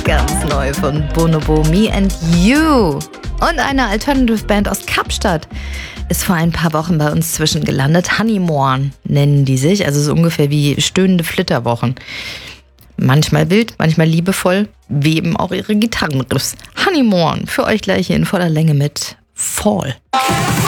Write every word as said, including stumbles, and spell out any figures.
Ganz neu von Bonobo, Me and You. Und eine Alternative Band aus Kapstadt ist vor ein paar Wochen bei uns zwischengelandet. Honeymorn nennen die sich, also so ungefähr wie stöhnende Flitterwochen. Manchmal wild, manchmal liebevoll, weben auch ihre Gitarrenriffs. Honeymorn, für euch gleich hier in voller Länge mit Fall.